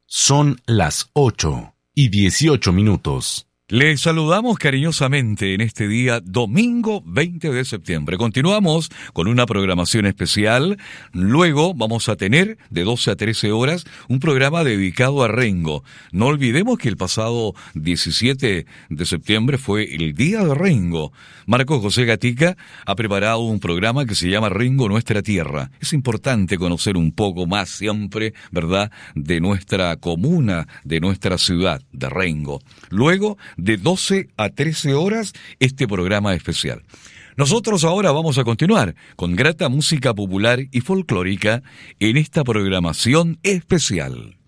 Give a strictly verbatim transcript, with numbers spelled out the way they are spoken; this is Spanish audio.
Son las ocho y dieciocho minutos. Les saludamos cariñosamente en este día, domingo veinte de septiembre. Continuamos con una programación especial. Luego vamos a tener, de doce a trece horas, un programa dedicado a Rengo. No olvidemos que el pasado diecisiete de septiembre fue el Día de Rengo. Marco José Gatica ha preparado un programa que se llama Rengo Nuestra Tierra. Es importante conocer un poco más siempre, ¿verdad?, de nuestra comuna, de nuestra ciudad, de Rengo. Luego, de doce a trece horas, este programa especial. Nosotros ahora vamos a continuar con grata música popular y folclórica en esta programación especial.